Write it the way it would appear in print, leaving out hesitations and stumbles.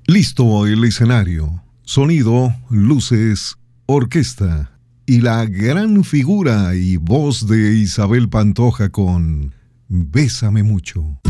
Listo el escenario, sonido, luces, orquesta y la gran figura y voz de Isabel Pantoja con Bésame mucho.